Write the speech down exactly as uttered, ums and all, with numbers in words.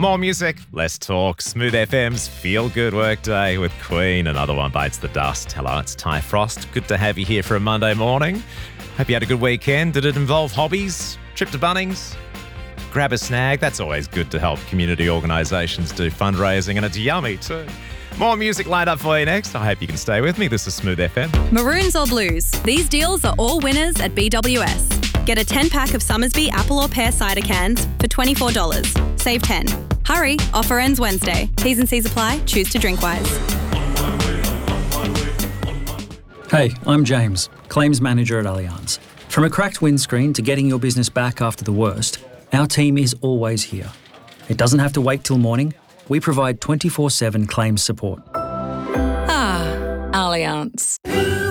More music, less talk. Smooth F M's Feel Good Workday with Queen. Another one bites the dust. Hello, it's Ty Frost. Good to have you here for a Monday morning. Hope you had a good weekend. Did it involve hobbies? Trip to Bunnings? Grab a snag? That's always good to help community organisations do fundraising, and it's yummy too. More music lined up for you next. I hope you can stay with me. This is Smooth F M. Maroons or blues? These deals are all winners at B W S. Get a ten pack of Summersby apple or pear cider cans for twenty-four dollars. Save ten. Hurry, offer ends Wednesday. T's and C's apply. Choose to drink wise. Hey, I'm James, Claims Manager at Allianz. From a cracked windscreen to getting your business back after the worst, our team is always here. It doesn't have to wait till morning. We provide twenty-four seven claims support. Ah, Allianz.